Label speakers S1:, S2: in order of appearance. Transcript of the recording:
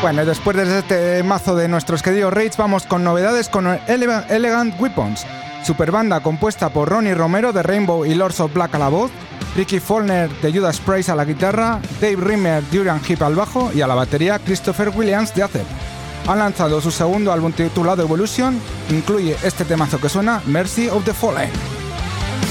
S1: Bueno, y después de este mazo de nuestros queridos Rage, vamos con novedades con Elegant Weapons, superbanda compuesta por Ronnie Romero de Rainbow y Lords of Black a la voz, Ricky Faulkner de Judas Priest a la guitarra, Dave Rimmer, Durian Heep al bajo y a la batería Christopher Williams de Accept. Han lanzado su segundo álbum titulado Evolution, incluye este temazo que suena Mercy of the Fallen.